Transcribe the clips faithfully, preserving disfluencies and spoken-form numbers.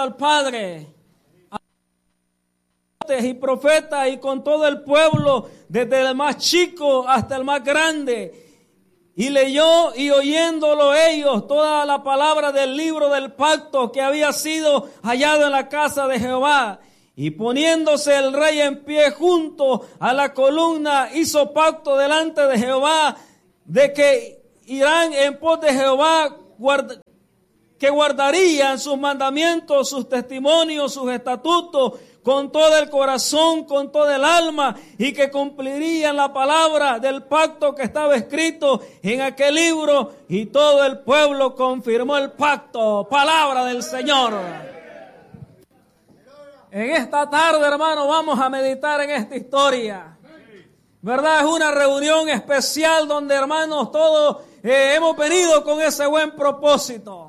al Padre, y profetas y con todo el pueblo, desde el más chico hasta el más grande. Y leyó y oyéndolo ellos toda la palabra del libro del pacto que había sido hallado en la casa de Jehová. Y poniéndose el rey en pie junto a la columna, hizo pacto delante de Jehová de que irán en pos de Jehová, guarda, que guardarían sus mandamientos, sus testimonios, sus estatutos, con todo el corazón, con toda el alma, y que cumplirían la palabra del pacto que estaba escrito en aquel libro, y todo el pueblo confirmó el pacto. Palabra del Señor. En esta tarde, hermano, vamos a meditar en esta historia. ¿Verdad? Es una reunión especial donde, hermanos, todos eh, hemos venido con ese buen propósito.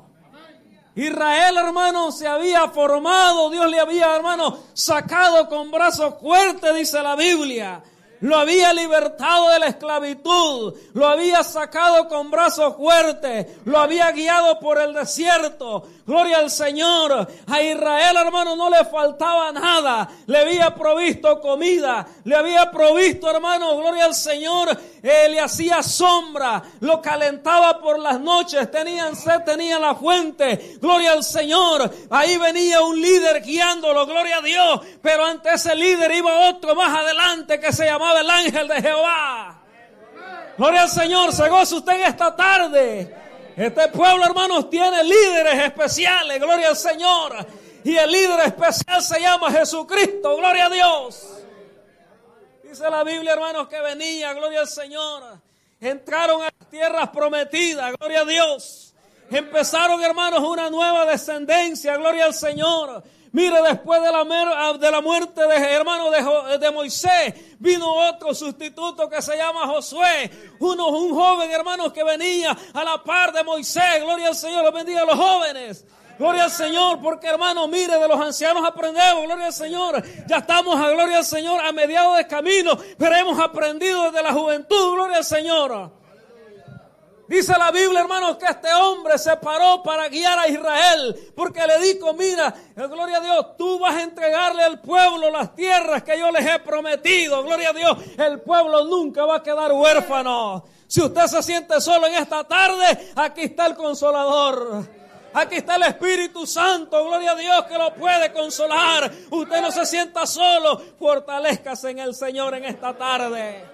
Israel, hermano, se había formado, Dios le había, hermano, sacado con brazos fuertes, dice la Biblia. Lo había libertado de la esclavitud, lo había sacado con brazos fuertes, lo había guiado por el desierto. Gloria al Señor. A Israel, hermano, no le faltaba nada. Le había provisto comida, le había provisto, hermano, gloria al Señor. Eh, le hacía sombra, lo calentaba por las noches, tenían sed, tenían la fuente. Gloria al Señor. Ahí venía un líder guiándolo, gloria a Dios. Pero ante ese líder iba otro más adelante que se llamaba el ángel de Jehová. Gloria al Señor. Se goza usted en esta tarde. Este pueblo, hermanos, tiene líderes especiales, gloria al Señor. Y el líder especial se llama Jesucristo, gloria a Dios. Dice la Biblia, hermanos, que venía, gloria al Señor. Entraron a las tierras prometidas, gloria a Dios. Empezaron, hermanos, una nueva descendencia, gloria al Señor. Mire, después de la, de la muerte de hermano de, de Moisés, vino otro sustituto que se llama Josué. Uno, un joven, hermano, que venía a la par de Moisés. Gloria al Señor, los bendiga a los jóvenes. Gloria al Señor, porque hermano, mire, de los ancianos aprendemos, gloria al Señor. Ya estamos, a gloria al Señor, a mediados de camino, pero hemos aprendido desde la juventud, gloria al Señor. Dice la Biblia, hermanos, que este hombre se paró para guiar a Israel, porque le dijo, mira, gloria a Dios, tú vas a entregarle al pueblo las tierras que yo les he prometido, gloria a Dios, el pueblo nunca va a quedar huérfano. Si usted se siente solo en esta tarde, aquí está el Consolador. Aquí está el Espíritu Santo, gloria a Dios, que lo puede consolar. Usted no se sienta solo, fortalézcase en el Señor en esta tarde.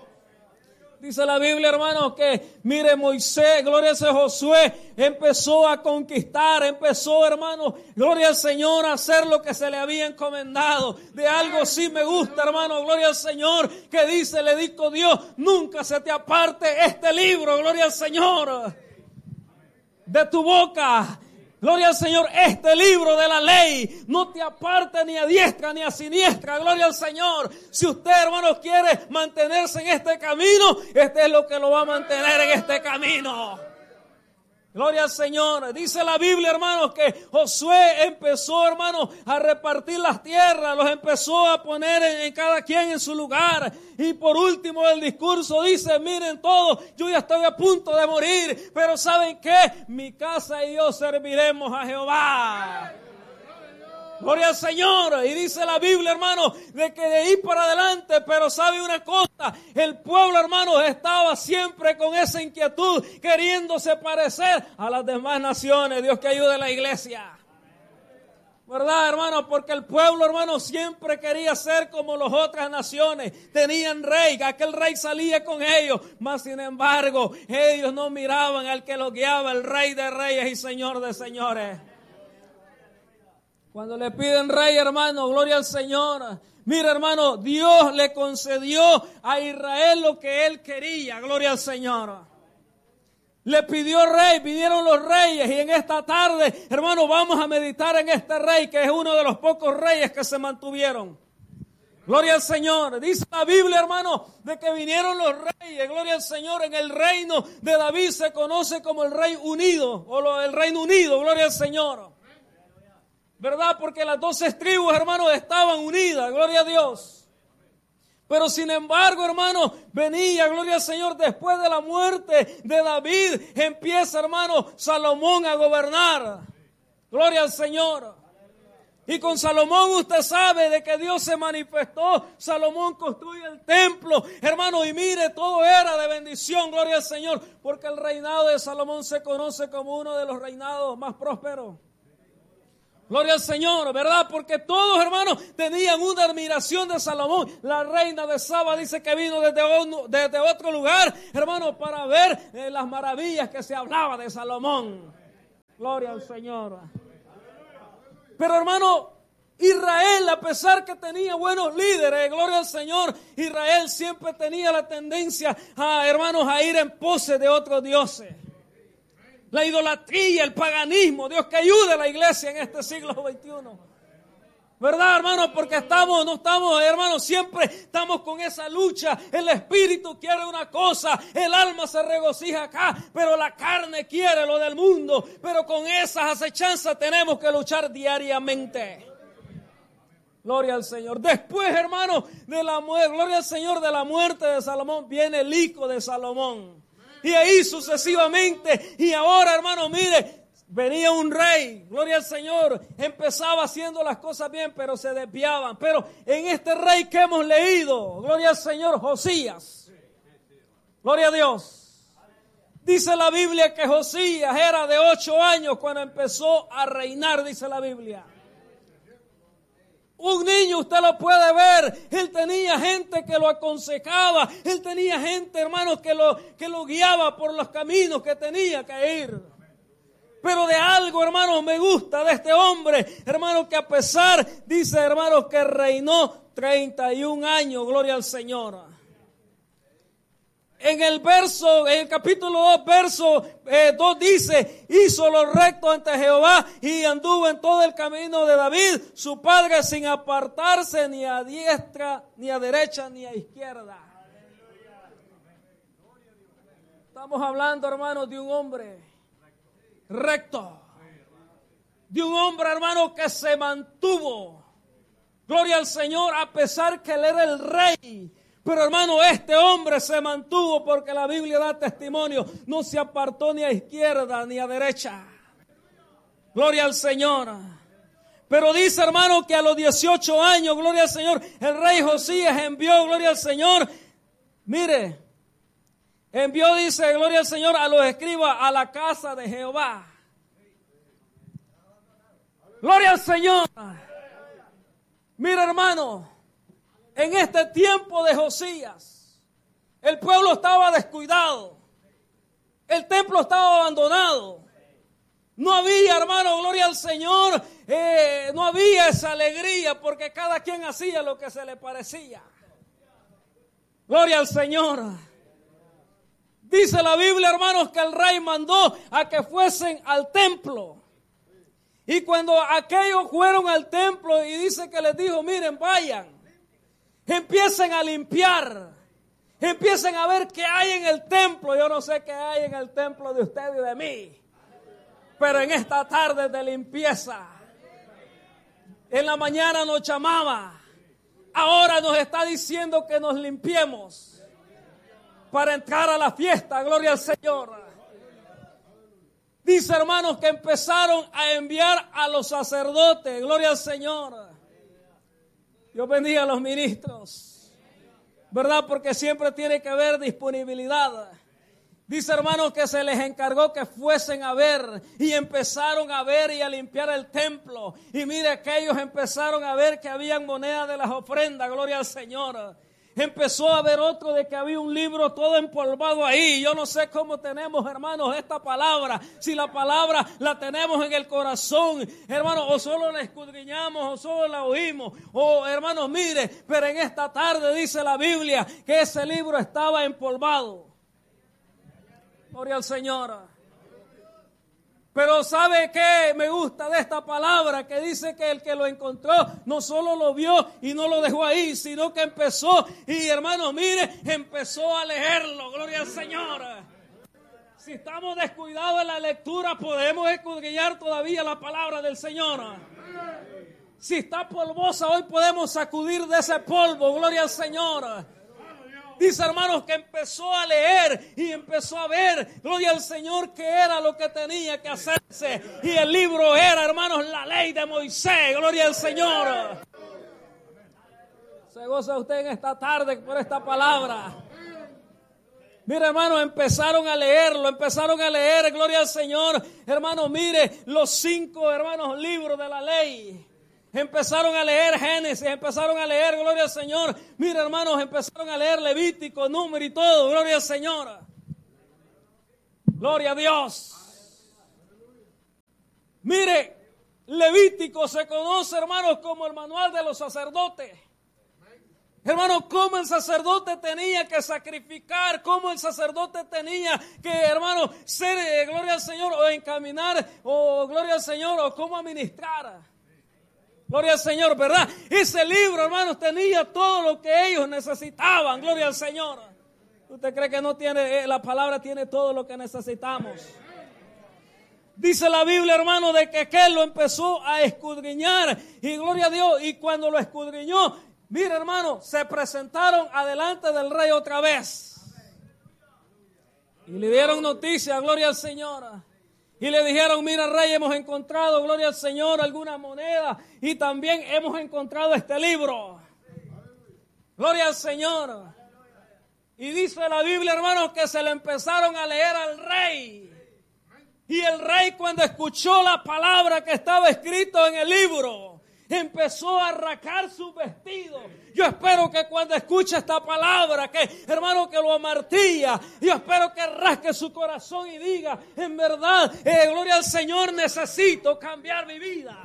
Dice la Biblia, hermanos, que mire Moisés, gloria a Josué, empezó a conquistar, empezó, hermanos, gloria al Señor, a hacer lo que se le había encomendado. De algo sí me gusta, hermano, gloria al Señor, que dice, le dijo Dios, nunca se te aparte este libro, gloria al Señor, de tu boca. Gloria al Señor, este libro de la ley no te aparte ni a diestra ni a siniestra. Gloria al Señor. Si usted, hermanos, quiere mantenerse en este camino, este es lo que lo va a mantener en este camino. Gloria al Señor. Dice la Biblia, hermanos, que Josué empezó, hermanos, a repartir las tierras, los empezó a poner en, en cada quien en su lugar. Y por último el discurso dice, miren todos, yo ya estoy a punto de morir, pero ¿saben qué? Mi casa y yo serviremos a Jehová. Gloria al Señor. Y dice la Biblia, hermano, de que de ahí para adelante, pero sabe una cosa, el pueblo, hermano, estaba siempre con esa inquietud, queriéndose parecer a las demás naciones. Dios que ayude a la iglesia. ¿Verdad, hermano? Porque el pueblo, hermano, siempre quería ser como las otras naciones. Tenían rey, aquel rey salía con ellos. Mas, sin embargo, ellos no miraban al que los guiaba, el rey de reyes y señor de señores. Cuando le piden rey, hermano, gloria al Señor. Mira, hermano, Dios le concedió a Israel lo que él quería, gloria al Señor. Le pidió rey, pidieron los reyes, y en esta tarde, hermano, vamos a meditar en este rey, que es uno de los pocos reyes que se mantuvieron. Gloria al Señor. Dice la Biblia, hermano, de que vinieron los reyes, gloria al Señor. En el reino de David se conoce como el rey unido, o lo, el reino unido, gloria al Señor. ¿Verdad? Porque las doce tribus, hermanos, estaban unidas, gloria a Dios. Pero sin embargo, hermanos, venía, gloria al Señor, después de la muerte de David, empieza, hermano, Salomón a gobernar. Gloria al Señor. Y con Salomón usted sabe de que Dios se manifestó. Salomón construye el templo, hermano, y mire, todo era de bendición, gloria al Señor, porque el reinado de Salomón se conoce como uno de los reinados más prósperos. Gloria al Señor, ¿verdad? Porque todos, hermanos, tenían una admiración de Salomón. La reina de Saba dice que vino desde, desde otro lugar, hermano, para ver eh, las maravillas que se hablaba de Salomón. Gloria al Señor. Pero, hermano, Israel, a pesar que tenía buenos líderes, gloria al Señor, Israel siempre tenía la tendencia, a, hermanos, a ir en pose de otros dioses. La idolatría, el paganismo. Dios que ayude a la iglesia en este siglo veintiuno. ¿Verdad, hermano? Porque estamos, no estamos, hermanos, siempre estamos con esa lucha. El espíritu quiere una cosa, el alma se regocija acá, pero la carne quiere lo del mundo. Pero con esas acechanzas tenemos que luchar diariamente. Gloria al Señor. Después, hermano, de la muerte, gloria al Señor, de la muerte de Salomón, viene el hijo de Salomón. Y ahí sucesivamente, y ahora, hermano, mire, venía un rey, gloria al Señor, empezaba haciendo las cosas bien, pero se desviaban. Pero en este rey que hemos leído, gloria al Señor, Josías, gloria a Dios. Dice la Biblia que Josías era de ocho años cuando empezó a reinar, dice la Biblia. Un niño, usted lo puede ver, él tenía gente que lo aconsejaba, él tenía gente, hermanos, que lo, que lo guiaba por los caminos que tenía que ir. Pero de algo, hermanos, me gusta de este hombre, hermanos, que a pesar, dice, hermanos, que reinó treinta y un años, gloria al Señor. En el verso, en el capítulo dos, verso eh, dos dice, hizo lo recto ante Jehová y anduvo en todo el camino de David, su padre, sin apartarse ni a diestra, ni a derecha, ni a izquierda. Estamos hablando, hermanos, de un hombre recto, de un hombre, hermano, que se mantuvo, gloria al Señor, a pesar que él era el rey. Pero, hermano, este hombre se mantuvo porque la Biblia da testimonio. No se apartó ni a izquierda ni a derecha. Gloria al Señor. Pero dice, hermano, que a los dieciocho años, gloria al Señor, el rey Josías envió, gloria al Señor. Mire, envió, dice, gloria al Señor, a los escribas a la casa de Jehová. Gloria al Señor. Mire, hermano. En este tiempo de Josías, el pueblo estaba descuidado, el templo estaba abandonado, no había, hermano, gloria al Señor, eh, no había esa alegría porque cada quien hacía lo que se le parecía. Gloria al Señor. Dice la Biblia, hermanos, que el rey mandó a que fuesen al templo. Y cuando aquellos fueron al templo y dice que les dijo, miren, vayan. Empiecen a limpiar, empiecen a ver qué hay en el templo. Yo no sé qué hay en el templo de usted y de mí, pero en esta tarde de limpieza, en la mañana nos llamaba, ahora nos está diciendo que nos limpiemos para entrar a la fiesta, gloria al Señor. Dice, hermanos, que empezaron a enviar a los sacerdotes, gloria al Señor. Dios bendiga a los ministros, ¿verdad? Porque siempre tiene que haber disponibilidad. Dice, hermanos, que se les encargó que fuesen a ver y empezaron a ver y a limpiar el templo. Y mire que ellos empezaron a ver que habían monedas de las ofrendas, gloria al Señor. Empezó a ver otro de que había un libro todo empolvado ahí. Yo no sé cómo tenemos, hermanos, esta palabra. Si la palabra la tenemos en el corazón, hermanos, o solo la escudriñamos, o solo la oímos. O, hermanos, mire, pero en esta tarde dice la Biblia que ese libro estaba empolvado. Gloria al Señor. Pero ¿sabe qué me gusta de esta palabra? Que dice que el que lo encontró no solo lo vio y no lo dejó ahí, sino que empezó, y hermanos, mire, empezó a leerlo. Gloria al Señor. Si estamos descuidados en la lectura, podemos escudriñar todavía la palabra del Señor. Si está polvosa, hoy podemos sacudir de ese polvo. Gloria al Señor. Dice, hermanos, que empezó a leer y empezó a ver, gloria al Señor, que era lo que tenía que hacerse. Y el libro era, hermanos, la ley de Moisés. Gloria al Señor. Se goza usted en esta tarde por esta palabra. Mire, hermano, empezaron a leerlo, empezaron a leer, gloria al Señor. Hermano, mire los cinco, hermanos, libros de la ley. Empezaron a leer Génesis, empezaron a leer, gloria al Señor. Mire, hermanos, empezaron a leer Levítico, Número y todo, gloria al Señor. Gloria a Dios. Mire, Levítico se conoce, hermanos, como el manual de los sacerdotes. Hermano, cómo el sacerdote tenía que sacrificar, cómo el sacerdote tenía que, hermano, ser, eh, gloria al Señor, o encaminar, o gloria al Señor, o cómo administrar. Gloria al Señor, ¿verdad? Ese libro, hermanos, tenía todo lo que ellos necesitaban. Gloria al Señor. ¿Usted cree que no tiene, eh, la palabra tiene todo lo que necesitamos? Dice la Biblia, hermano, de que aquel lo empezó a escudriñar. Y gloria a Dios, y cuando lo escudriñó, mira, hermano, se presentaron adelante del rey otra vez. Y le dieron noticia, gloria al Señor. Y le dijeron, mira, rey, hemos encontrado, gloria al Señor, alguna moneda. Y también hemos encontrado este libro. Gloria al Señor. Y dice la Biblia, hermano, que se le empezaron a leer al rey. Y el rey, cuando escuchó la palabra que estaba escrito en el libro, empezó a arrancar su vestido. Yo espero que cuando escuche esta palabra, que hermano, que lo amartilla, yo espero que rasque su corazón y diga, en verdad, eh, gloria al Señor, necesito cambiar mi vida.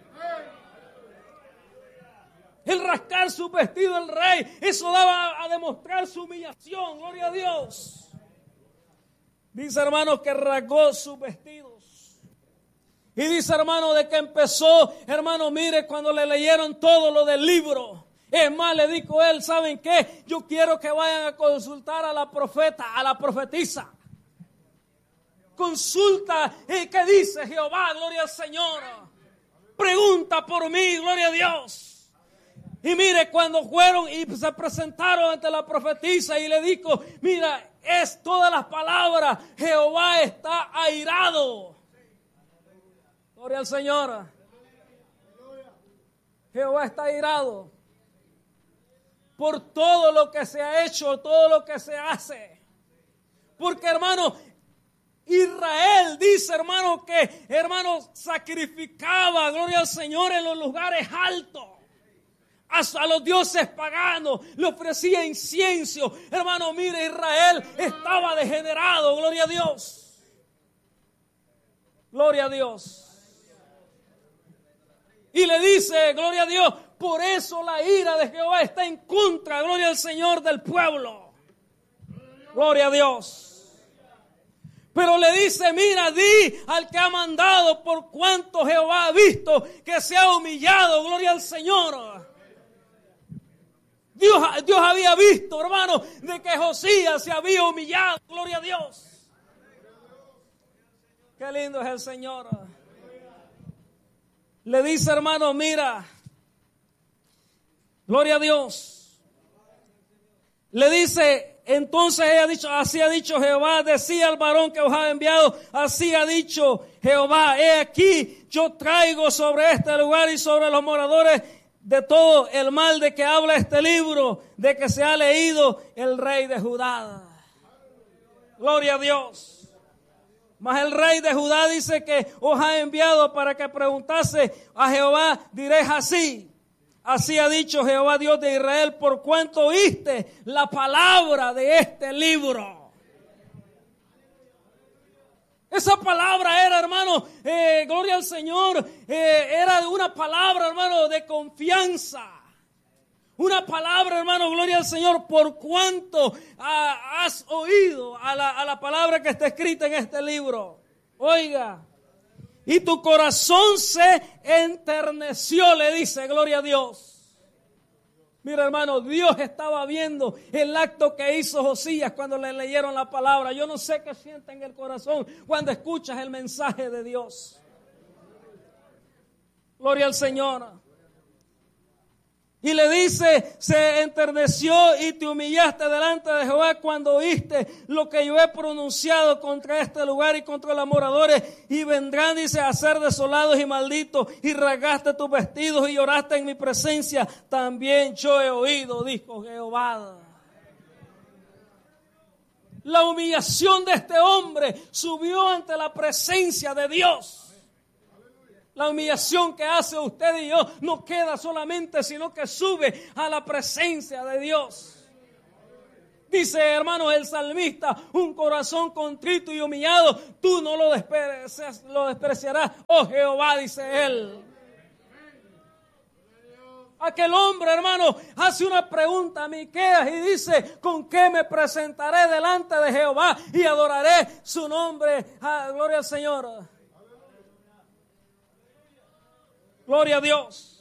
El rascar su vestido el rey, eso daba a demostrar su humillación, gloria a Dios. Dice, hermano, que rasgó sus vestidos. Y dice, hermano, de que empezó, hermano, mire, cuando le leyeron todo lo del libro. Es más, le dijo él, ¿saben qué? Yo quiero que vayan a consultar a la profeta, a la profetisa. Consulta, eh, ¿qué dice Jehová? Gloria al Señor. Pregunta por mí, gloria a Dios. Y mire, cuando fueron y se presentaron ante la profetisa y le dijo, mira, es todas las palabras, Jehová está airado. Gloria al Señor. Jehová está airado por todo lo que se ha hecho, todo lo que se hace. Porque, hermano, Israel dice, hermano, que, hermano, sacrificaba, gloria al Señor, en los lugares altos. A, a los dioses paganos le ofrecía incienso. Hermano, mire, Israel estaba degenerado, gloria a Dios. Gloria a Dios. Y le dice, gloria a Dios, por eso la ira de Jehová está en contra, gloria al Señor, del pueblo. Gloria a Dios. Pero le dice, mira, di al que ha mandado por cuanto Jehová ha visto que se ha humillado, gloria al Señor. Dios, Dios había visto, hermano, de que Josías se había humillado, gloria a Dios. Qué lindo es el Señor. Le dice, hermano, mira, gloria a Dios. Le dice, entonces ella ha dicho, así ha dicho Jehová, decía al varón que os ha enviado, así ha dicho Jehová, he aquí, yo traigo sobre este lugar y sobre los moradores de todo el mal de que habla este libro, de que se ha leído el rey de Judá. Gloria a Dios. Mas el rey de Judá dice que os ha enviado para que preguntase a Jehová, diréis así. Así ha dicho Jehová Dios de Israel, por cuanto oíste la palabra de este libro. Esa palabra era, hermano, eh, gloria al Señor, eh, era una palabra, hermano, de confianza. Una palabra, hermano, gloria al Señor, por cuanto ah, has oído a la, a la palabra que está escrita en este libro. Oiga, y tu corazón se enterneció, le dice, gloria a Dios. Mira, hermano, Dios estaba viendo el acto que hizo Josías cuando le leyeron la palabra. Yo no sé qué siente en el corazón cuando escuchas el mensaje de Dios. Gloria al Señor. Y le dice, se enterneció y te humillaste delante de Jehová cuando oíste lo que yo he pronunciado contra este lugar y contra los moradores. Y vendrán, dice, a ser desolados y malditos. Y rasgaste tus vestidos y lloraste en mi presencia. También yo he oído, dijo Jehová. La humillación de este hombre subió ante la presencia de Dios. La humillación que hace usted y yo no queda solamente, sino que sube a la presencia de Dios. Dice, hermanos, el salmista, un corazón contrito y humillado, tú no lo despreciarás, lo despreciarás, oh Jehová, dice él. Aquel hombre, hermano, hace una pregunta a Miqueas y dice, ¿con qué me presentaré delante de Jehová y adoraré su nombre? Ah, gloria al Señor. Gloria a Dios.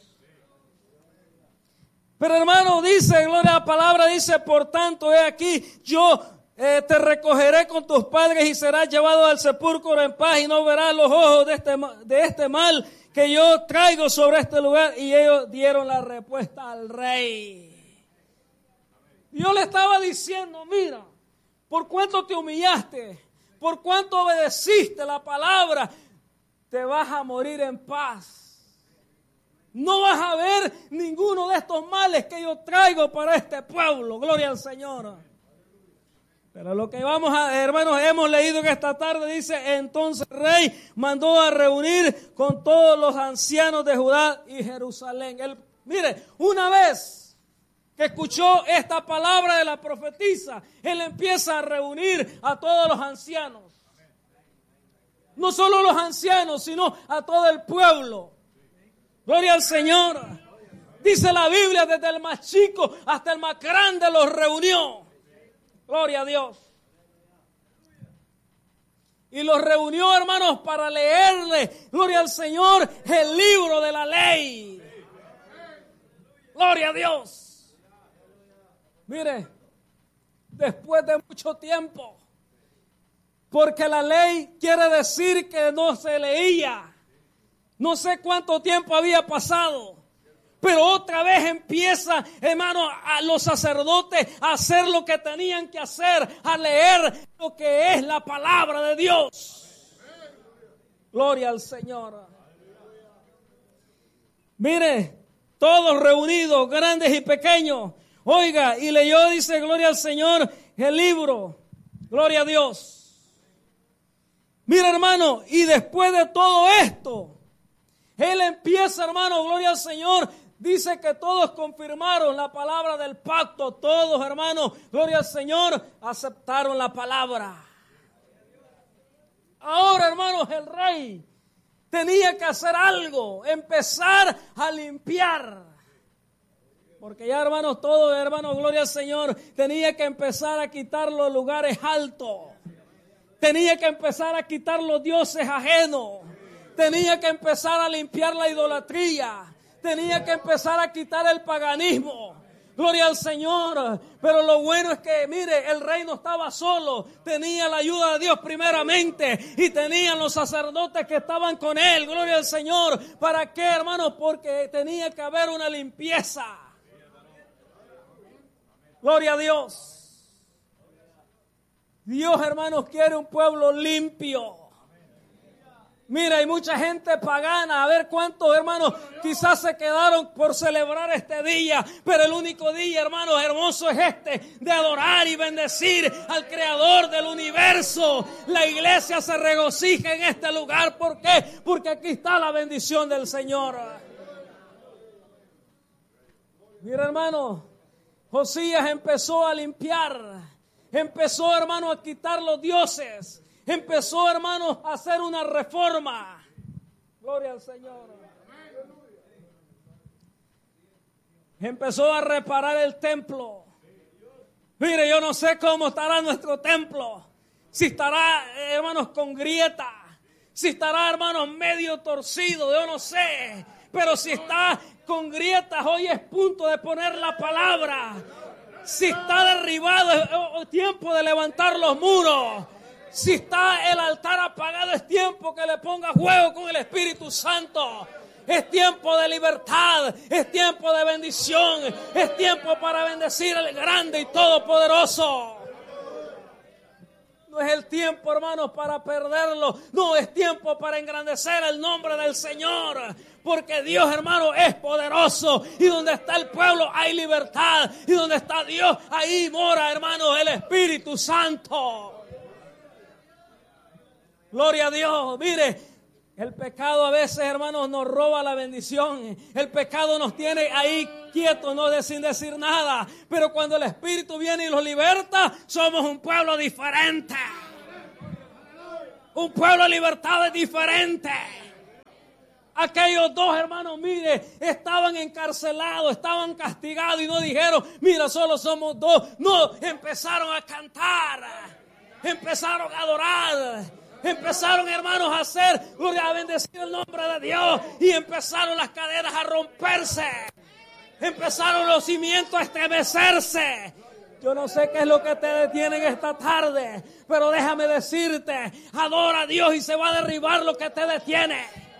Pero hermano, dice, gloria a la palabra, dice, por tanto, he aquí, yo eh, te recogeré con tus padres y serás llevado al sepulcro en paz y no verás los ojos de este, de este mal que yo traigo sobre este lugar. Y ellos dieron la respuesta al rey. Dios le estaba diciendo, mira, por cuánto te humillaste, por cuánto obedeciste la palabra, te vas a morir en paz. No vas a ver ninguno de estos males que yo traigo para este pueblo. Gloria al Señor. Pero lo que vamos a, hermanos, hemos leído que esta tarde dice, entonces el rey mandó a reunir con todos los ancianos de Judá y Jerusalén. Él, mire, una vez que escuchó esta palabra de la profetisa, él empieza a reunir a todos los ancianos. No solo los ancianos, sino a todo el pueblo. Gloria al Señor. Dice la Biblia, desde el más chico hasta el más grande los reunió. Gloria a Dios. Y los reunió, hermanos, para leerle, gloria al Señor, el libro de la ley. Gloria a Dios. Mire, después de mucho tiempo, porque la ley quiere decir que no se leía. No sé cuánto tiempo había pasado, pero otra vez empieza, hermano, a los sacerdotes a hacer lo que tenían que hacer, a leer lo que es la palabra de Dios. Gloria al Señor. Mire, todos reunidos, grandes y pequeños. Oiga, y leyó, dice, gloria al Señor, el libro. Gloria a Dios. Mira, hermano, y después de todo esto, él empieza, hermano, gloria al Señor, dice que todos confirmaron la palabra del pacto, todos, hermano, gloria al Señor, aceptaron la palabra. Ahora, hermanos, el rey tenía que hacer algo, empezar a limpiar. Porque ya, hermanos, todos, hermanos, gloria al Señor, tenía que empezar a quitar los lugares altos. Tenía que empezar a quitar los dioses ajenos. Tenía que empezar a limpiar la idolatría. Tenía que empezar a quitar el paganismo. Gloria al Señor. Pero lo bueno es que, mire, el rey no estaba solo. Tenía la ayuda de Dios primeramente. Y tenían los sacerdotes que estaban con él. Gloria al Señor. ¿Para qué, hermanos? Porque tenía que haber una limpieza. Gloria a Dios. Dios, hermanos, quiere un pueblo limpio. Mira, hay mucha gente pagana, a ver cuántos hermanos quizás se quedaron por celebrar este día, pero el único día, hermanos, hermoso es este, de adorar y bendecir al Creador del universo. La iglesia se regocija en este lugar, ¿por qué? Porque aquí está la bendición del Señor. Mira, hermano, Josías empezó a limpiar, empezó, hermano, a quitar los dioses. Empezó, hermanos, a hacer una reforma. Gloria al Señor. Empezó a reparar el templo. Mire, yo no sé cómo estará nuestro templo. Si estará, hermanos, con grieta. Si estará, hermanos, medio torcido. Yo no sé. Pero si está con grietas, hoy es punto de poner la palabra. Si está derribado, es tiempo de levantar los muros. Si está el altar apagado, es tiempo que le ponga fuego con el Espíritu Santo. Es tiempo de libertad, es tiempo de bendición, es tiempo para bendecir al grande y todopoderoso. No es el tiempo, hermanos, para perderlo. No, es tiempo para engrandecer el nombre del Señor. Porque Dios, hermano, es poderoso. Y donde está el pueblo hay libertad. Y donde está Dios, ahí mora, hermano, el Espíritu Santo. Gloria a Dios. Mire, el pecado a veces, hermanos, nos roba la bendición. El pecado nos tiene ahí quietos, no de, sin decir nada. Pero cuando el Espíritu viene y los liberta, somos un pueblo diferente. Un pueblo libertado es diferente. Aquellos dos hermanos, mire, estaban encarcelados, estaban castigados y no dijeron, mira, solo somos dos. No, empezaron a cantar, empezaron a adorar. Empezaron, hermanos, a hacer, gloria, a bendecir el nombre de Dios. Y empezaron las cadenas a romperse. Empezaron los cimientos a estremecerse. Yo no sé qué es lo que te detiene en esta tarde, pero déjame decirte, adora a Dios y se va a derribar lo que te detiene.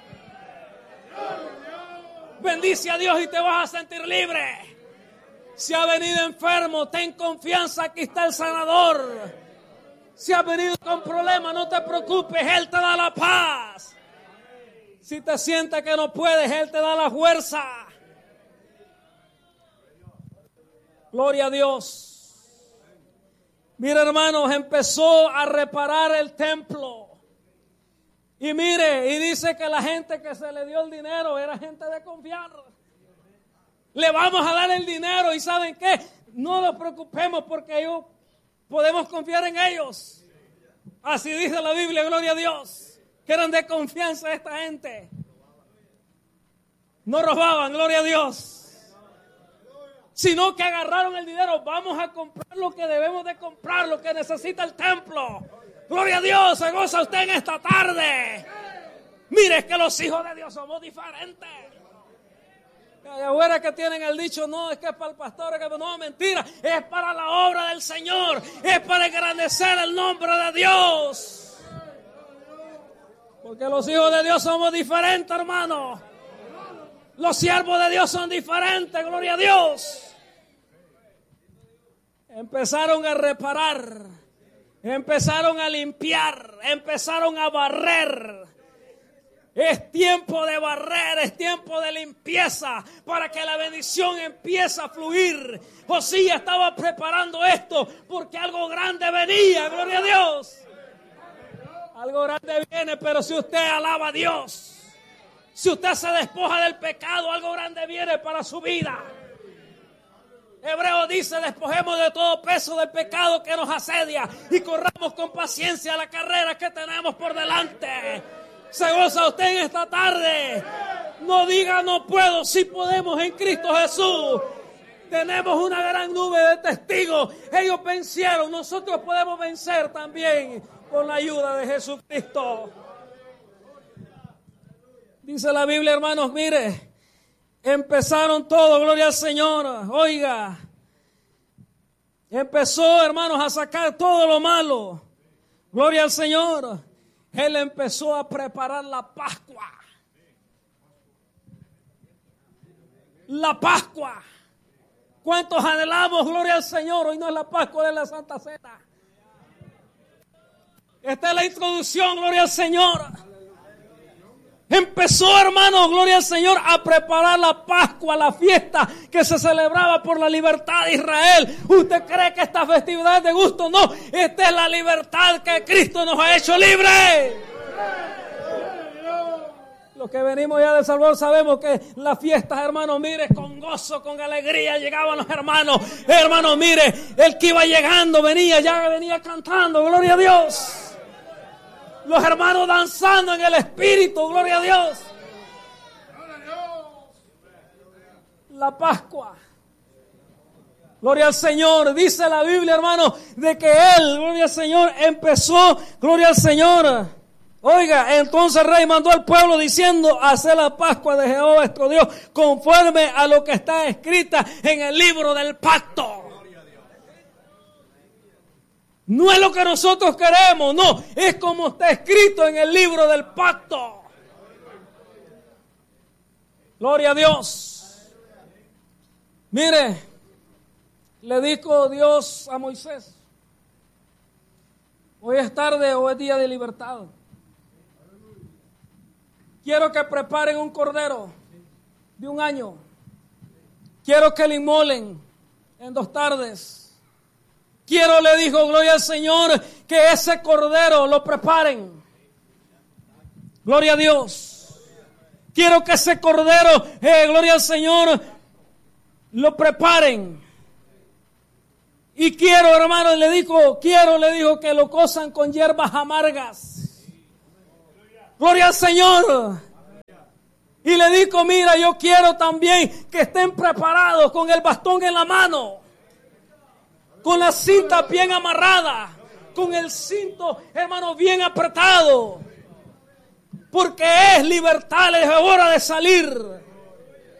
Bendice a Dios y te vas a sentir libre. Si ha venido enfermo, ten confianza, aquí está el sanador. Si has venido con problemas, no te preocupes, Él te da la paz. Si te sientes que no puedes, Él te da la fuerza. Gloria a Dios. Mire, hermanos, empezó a reparar el templo. Y mire, y dice que la gente que se le dio el dinero era gente de confiar. Le vamos a dar el dinero y ¿saben qué? No nos preocupemos porque ellos podemos confiar en ellos. Así dice la Biblia, gloria a Dios. Que eran de confianza esta gente. No robaban, gloria a Dios. Sino que agarraron el dinero. Vamos a comprar lo que debemos de comprar, lo que necesita el templo. Gloria a Dios, se goza usted en esta tarde. Mire, es que los hijos de Dios somos diferentes. Allá afuera que tienen el dicho, no, es que es para el pastor, es que no, mentira, es para la obra del Señor, es para engrandecer el nombre de Dios. Porque los hijos de Dios somos diferentes, hermano. Los siervos de Dios son diferentes, gloria a Dios. Empezaron a reparar, empezaron a limpiar, empezaron a barrer. Es tiempo de barrer, es tiempo de limpieza para que la bendición empiece a fluir. Josías estaba preparando esto porque algo grande venía, gloria a Dios. Algo grande viene, pero si usted alaba a Dios, si usted se despoja del pecado, algo grande viene para su vida. Hebreo dice, despojemos de todo peso del pecado que nos asedia y corramos con paciencia la carrera que tenemos por delante. Se goza usted en esta tarde. No diga no puedo, si podemos en Cristo Jesús. Tenemos una gran nube de testigos. Ellos vencieron, nosotros podemos vencer también con la ayuda de Jesucristo. Dice la Biblia, hermanos, mire, empezaron todo, gloria al Señor. Oiga, empezó, hermanos, a sacar todo lo malo. Gloria al Señor. Él empezó a preparar la Pascua. La Pascua. ¿Cuántos anhelamos, gloria al Señor? Hoy no es la Pascua de la Santa Cena. Esta es la introducción, gloria al Señor. Empezó, hermano, gloria al Señor, a preparar la Pascua, la fiesta que se celebraba por la libertad de Israel. ¿Usted cree que esta festividad es de gusto? No, esta es la libertad que Cristo nos ha hecho libre. Los que venimos ya de El Salvador sabemos que las fiestas, hermanos, mire, con gozo, con alegría llegaban los hermanos. Hermanos, mire, el que iba llegando venía, ya venía cantando, gloria a Dios. Los hermanos danzando en el Espíritu, gloria a Dios. La Pascua. Gloria al Señor. Dice la Biblia, hermano, de que Él, gloria al Señor, empezó, gloria al Señor. Oiga, entonces el rey mandó al pueblo diciendo, haced la Pascua de Jehová vuestro Dios, conforme a lo que está escrita en el libro del pacto. No es lo que nosotros queremos, no, es como está escrito en el libro del pacto. Gloria a Dios. Mire, le dijo Dios a Moisés: hoy es tarde o es día de libertad. Quiero que preparen un cordero de un año. Quiero que le inmolen en dos tardes. Quiero, le dijo, gloria al Señor, que ese cordero lo preparen. Gloria a Dios. Quiero que ese cordero, eh, gloria al Señor, lo preparen. Y quiero, hermano, le dijo, quiero, le dijo, que lo cosan con hierbas amargas. Gloria al Señor. Y le dijo, mira, yo quiero también que estén preparados con el bastón en la mano, con la cinta bien amarrada, con el cinto, hermano, bien apretado, porque es libertad, es hora de salir.